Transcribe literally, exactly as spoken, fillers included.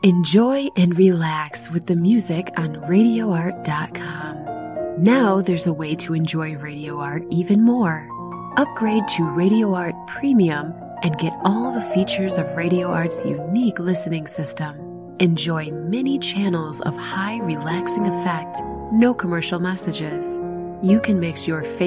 Enjoy and relax with the music on radio art dot com. Now there's a way to enjoy Radio Art even more. Upgrade to Radio Art Premium and get all the features of Radio Art's unique listening system. Enjoy many channels of high relaxing effect, no commercial messages. You can mix your favorite